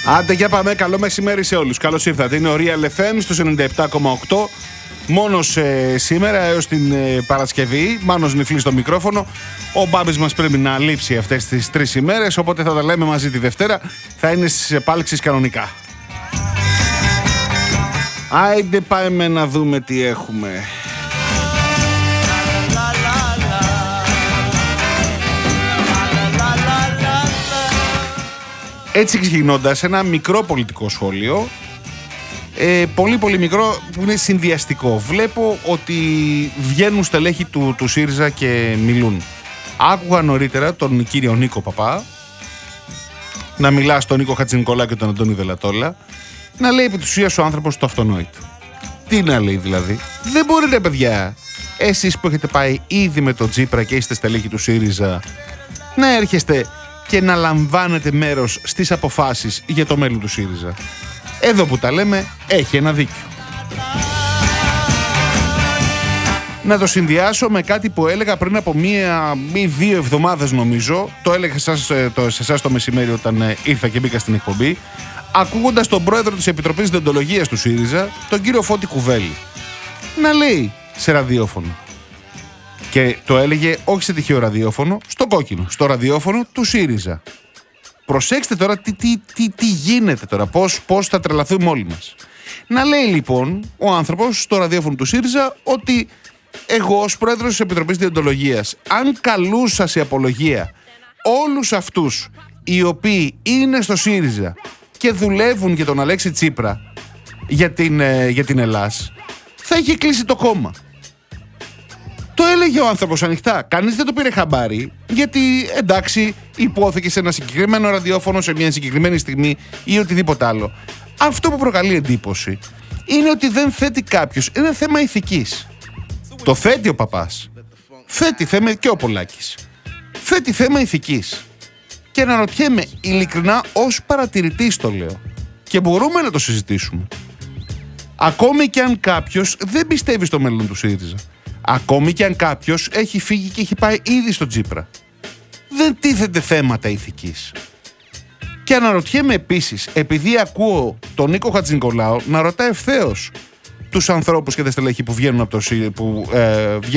Άντε για πάμε, καλό μεσημέρι σε όλους. Καλώς ήρθατε, είναι ο Real FM στους 97,8. Μόνος σήμερα έως την Παρασκευή. Μάνος Νιφλής στο μικρόφωνο. Ο Μπάμπης μας πρέπει να λείψει αυτές τις 3 ημέρες, οπότε θα τα λέμε μαζί τη Δευτέρα. Θα είναι στις επάλξεις κανονικά. Άιντε πάμε να δούμε τι έχουμε. Έτσι ξεκινώντας, ένα μικρό πολιτικό σχόλιο, πολύ μικρό, που είναι συνδυαστικό. Βλέπω ότι βγαίνουν στελέχη του ΣΥΡΙΖΑ και μιλούν. Άκουγα νωρίτερα τον κύριο Νίκο Παπά να μιλά στον Νίκο Χατζηνικολά και τον Αντώνη Δελατόλα, να λέει επί της ουσίας ο άνθρωπος το αυτονόητο. Τι να λέει δηλαδή? Δεν μπορεί, ρε παιδιά, εσείς που έχετε πάει ήδη με τον Τσίπρα και είστε στελέχη του ΣΥΡΙΖΑ, να έρχεστε και να λαμβάνετε μέρος στις αποφάσεις για το μέλλον του ΣΥΡΙΖΑ. Εδώ που τα λέμε, έχει ένα δίκιο. Να το συνδυάσω με κάτι που έλεγα πριν από 1-2 εβδομάδες νομίζω. Το έλεγα σε εσάς το μεσημέρι όταν ήρθα και μπήκα στην εκπομπή, ακούγοντας τον πρόεδρο της Επιτροπής Δεοντολογίας του ΣΥΡΙΖΑ, τον κύριο Φώτη Κουβέλη, να λέει σε ραδιόφωνο. Και το έλεγε όχι σε τυχαίο ραδιόφωνο, στο κόκκινο, στο ραδιόφωνο του ΣΥΡΙΖΑ. Προσέξτε τώρα τι γίνεται τώρα, πώς θα τρελαθούμε όλοι μας. Να λέει λοιπόν ο άνθρωπος στο ραδιόφωνο του ΣΥΡΙΖΑ ότι εγώ ως πρόεδρος της Επιτροπής Δεοντολογίας, αν καλούσα σε απολογία όλους αυτούς οι οποίοι είναι στο ΣΥΡΙΖΑ και δουλεύουν για τον Αλέξη Τσίπρα για την Ελλάς, θα είχε κλείσει το κόμμα. Το έλεγε ο άνθρωπος ανοιχτά. Κανείς δεν το πήρε χαμπάρι, γιατί εντάξει, υπόθηκε σε ένα συγκεκριμένο ραδιόφωνο σε μια συγκεκριμένη στιγμή ή οτιδήποτε άλλο. Αυτό που προκαλεί εντύπωση είναι ότι δεν θέτει κάποιος. Είναι ένα θέμα ηθικής. Το θέτει ο Παπάς. Θέτει θέμα και ο Πολάκης. Θέτει θέμα ηθικής. Και αναρωτιέμαι ειλικρινά, ως παρατηρητής το λέω, και μπορούμε να το συζητήσουμε. Ακόμη και αν κάποιος δεν πιστεύει στο μέλλον του ΣΥΡΙΖΑ. Ακόμη και αν κάποιος έχει φύγει και έχει πάει ήδη στο Τσίπρα, δεν τίθενται θέματα ηθικής. Και αναρωτιέμαι επίσης, επειδή ακούω τον Νίκο Χατζηνικολάου να ρωτά ευθέως τους ανθρώπους και τα στελέχη που βγαίνουν από το